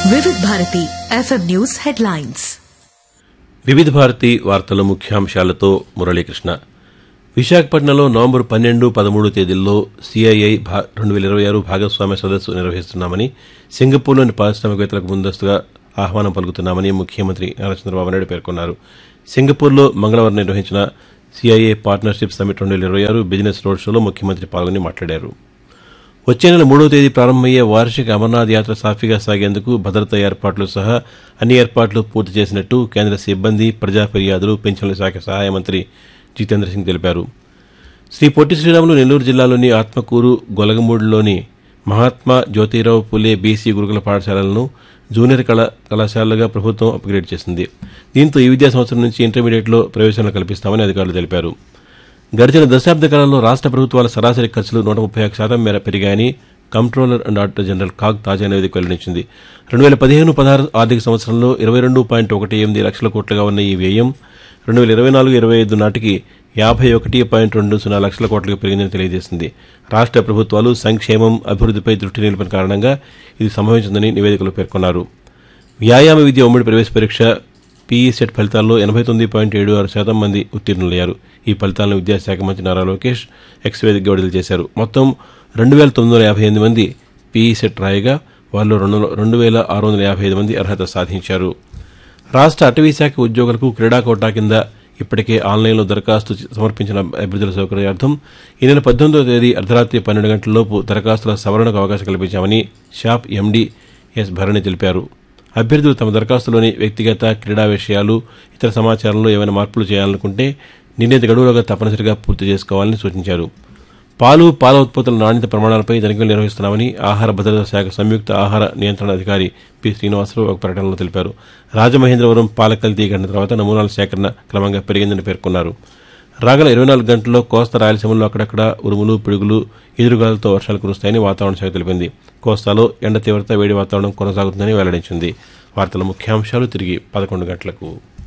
వివిధ Bharati FM news headlines. వివిధ భారతి వార్తల ముఖ్యాంశాలతో మురళీకృష్ణ. విశాఖపట్నంలో నవంబర్ 12, 13 తేదీల్లో సిఐఐ 2026 భాగస్వామ్య సదస్సు నిర్వహిస్తున్నామని, సింగపూర్లోని పారిశ్రామికవేత్తలకు ముందస్తుగా ఆహ్వానం పలుకుతున్నామని ముఖ్యమంత్రి నారా చంద్రబాబు నాయుడు పేర్కొన్నారు. సింగపూర్లో మంగళవారం నిర్వహించిన CII partnership summit 2026 business road షోలో ముఖ్యమంత్రి పాల్గొని మాట్లాడారు. వచ్చే నెల 3వ తేదీ ప్రారంభమయ్యే వార్షిక అమర్నాథ్ యాత్ర సాఫీగా సాగేందుకు భద్రతా ఏర్పాట్లు సహా అన్ని ఏర్పాట్లు పూర్తి చేసినట్టు కేంద్ర సిబ్బంది, ప్రజా ఫిర్యాదులు, పెన్షన్ల శాఖ సహాయ మంత్రి జితేంద్ర సింగ్ తెలిపారు. శ్రీ పొట్టి శ్రీరాములు నెల్లూరు జిల్లాలోని ఆత్మకూరు, గొలగమూడిలోని మహాత్మా జ్యోతిరావు పులే బీసీ గురుకుల పాఠశాలలను జూనియర్ కళాశాలలుగా ప్రభుత్వం అప్గ్రేడ్ చేసింది. దీంతో ఈ విద్యా సంవత్సరం నుంచి ఇంటర్మీడియట్లో ప్రవేశాలు కల్పిస్తామని అధికారులు తెలిపారు. గడిచిన దశాబ్ద కాలంలో రాష్ట్ర ప్రభుత్వాల సరాసరి ఖర్చులు 131% మేర పెరిగాయని comptroller and auditor general CAG తాజా నివేదిక వెల్లడించింది. 2015-16 ఆర్థిక సంవత్సరంలో 22.18 లక్షల కోట్లుగా ఉన్న ఈ వ్యయం 2024-25 నాటికి 51.20 లక్షల కోట్లకు పెరిగిందని తెలియజేసింది. రాష్ట్ర ప్రభుత్వాలు సంక్షేమం, అభివృద్దిపై దృష్టి నిలిపిన కారణంగా ఇది సంభవించిందని నివేదికలో పేర్కొన్నారు. వ్యాయామ విద్య ఉమ్మడి ప్రవేశ పరీక్ష పీఈ సెట్ ఫలితాల్లో 89.76% మంది ఉత్తీర్ణులయ్యారు. ఈ ఫలితాలను విద్యాశాఖ మంత్రి నారా లోకేష్ ఎక్స్ వేదికగా విడుదల చేశారు. మొత్తం 2,958 మంది పీఈ సెట్ రాయగా వారిలో 2,655 మంది అర్హత సాధించారు. రాష్ట్ర అటవీశాఖ ఉద్యోగులకు క్రీడా కోటా కింద ఇప్పటికే ఆన్లైన్లో దరఖాస్తు సమర్పించిన అభ్యర్థుల సౌకర్యార్థం ఈ నెల 18వ తేదీ అర్ధరాత్రి 12 గంటలలోపు దరఖాస్తుల సవరణకు అవకాశం కల్పించామని షాప్ ఎండీ ఎస్ భరణి తెలిపారు. అభ్యర్థులు తమ దరఖాస్తులోని వ్యక్తిగత, క్రీడా విషయాలు, ఇతర సమాచారంలో ఏమైనా మార్పులు చేయాలనుకుంటే నిర్ణీత గడువులోగా తప్పనిసరిగా పూర్తి చేసుకోవాలని సూచించారు. పాలు, పాల ఉత్పత్తుల నాణ్యత ప్రమాణాలపై తనిఖీలు నిర్వహిస్తున్నామని ఆహార భద్రతా శాఖ సంయుక్త ఆహార నియంత్రణ అధికారి పి శ్రీనివాసరావు ఒక ప్రకటనలో తెలిపారు. రాజమహేంద్రవరం పాల కల్తీ ఘటన తర్వాత నమూనాల సేకరణ క్రమంగా పెరిగిందని పేర్కొన్నారు. రాగల 24 గంటల్లో కోస్తా రాయలసీమలో అక్కడక్కడ ఉరుములు, పిడుగులు, ఎదురుగాలతో వర్షాలు కురుస్తాయని వాతావరణ శాఖ తెలిపింది. కోస్తాలో ఎండ తీవ్రత, వేడి వాతావరణం కొనసాగుతుందని వెల్లడించింది. వార్తల ముఖ్యాంశాలు తిరిగి 11 గంటలకు.